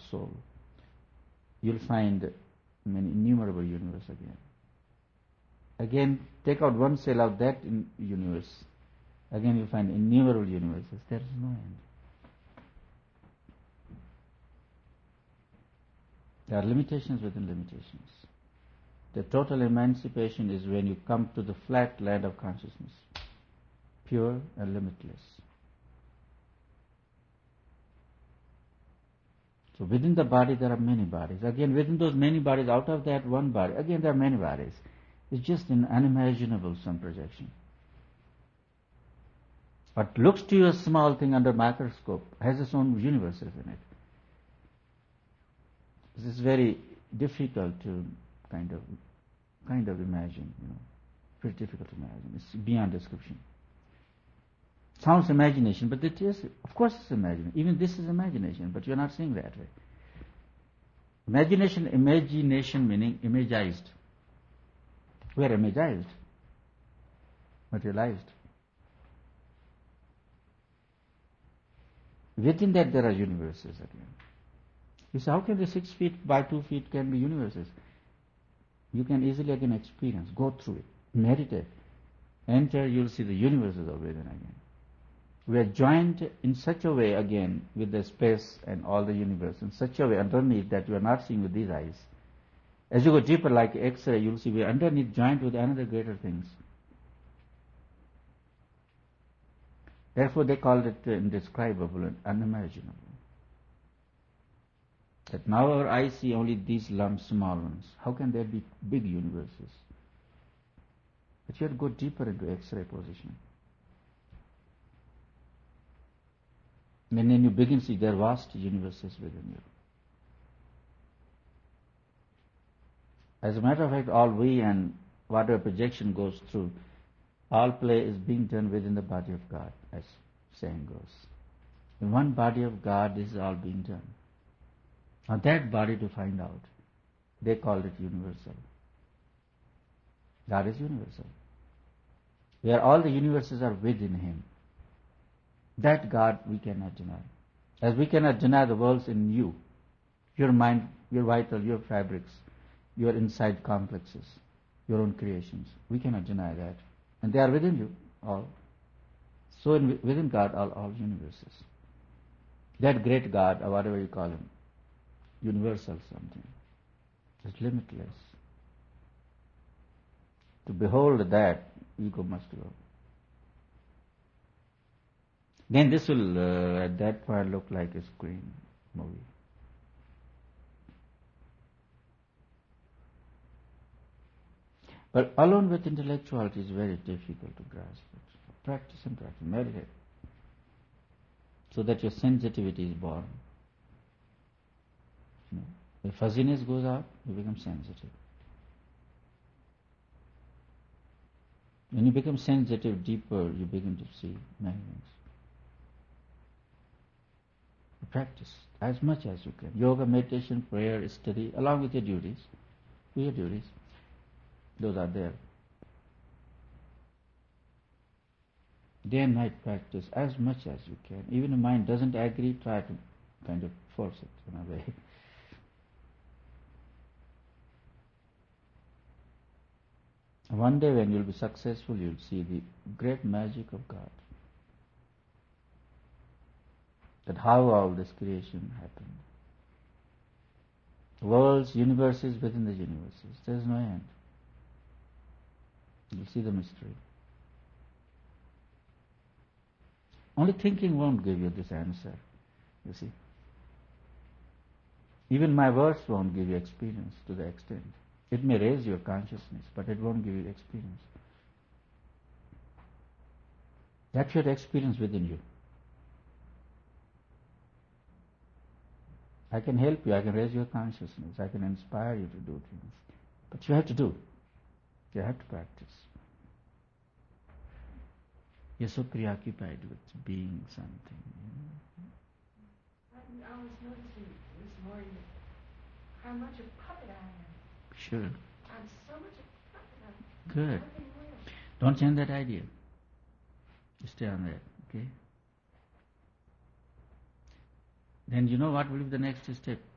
soul, you'll find many innumerable universe again. Again, take out one cell of that universe. Again, you'll find innumerable universes. There is no end. There are limitations within limitations. The total emancipation is when you come to the flat land of consciousness, pure and limitless. So within the body there are many bodies. Again, within those many bodies, out of that one body, again there are many bodies. It's just an unimaginable some projection. What looks to you a small thing under microscope has its own universes in it. This is very difficult to kind of imagine, very difficult to imagine. It's beyond description. Sounds imagination, but it is, of course it's imagination. Even this is imagination, but you're not seeing that way. Imagination meaning imagized. We are imagized, materialized. Within that there are universes again. You say, how can the 6 feet by 2 feet can be universes? You can easily again experience, go through it, meditate, enter, you'll see the universes are within again. We are joined in such a way again with the space and all the universe, in such a way underneath that you are not seeing with these eyes. As you go deeper like X-ray, you'll see we are underneath joined with another greater things. Therefore they called it indescribable and unimaginable. That now our eyes see only these lumps, small ones. How can there be big universes? But you have to go deeper into X-ray position. And then you begin to see there are vast universes within you. As a matter of fact, all we and whatever projection goes through, all play is being done within the body of God, as saying goes. In one body of God, this is all being done. Now that body to find out, they called it universal. God is universal. Where all the universes are within Him. That God we cannot deny. As we cannot deny the worlds in you, your mind, your vital, your fabrics, your inside complexes, your own creations. We cannot deny that. And they are within you, all. So within God are all universes. That great God, or whatever you call Him, universal something, is limitless. To behold that, ego must go. Then this will, at that point, look like a screen movie. But alone with intellectuality is very difficult to grasp it. Practice and practice, meditate, so that your sensitivity is born. If fuzziness goes out, you become sensitive. When you become sensitive deeper, you begin to see many things. Practice as much as you can. Yoga, meditation, prayer, study, along with your duties. Do your duties. Those are there. Day and night practice as much as you can. Even if mind doesn't agree, try to kind of force it in a way. One day when you'll be successful, you'll see the great magic of God. That how all this creation happened. Worlds, universes within the universes. There is no end. You'll see the mystery. Only thinking won't give you this answer, you see. Even my words won't give you experience to the extent. It may raise your consciousness, but it won't give you experience. That's your experience within you. I can help you, I can raise your consciousness, I can inspire you to do things. But you have to do. You have to practice. You're so preoccupied with being something. I was noticing this morning how much a puppet I am. Sure. I'm so much a puppet. Good. Nothing real. Don't change that idea. Stay on that, okay? Then you know what will be the next step?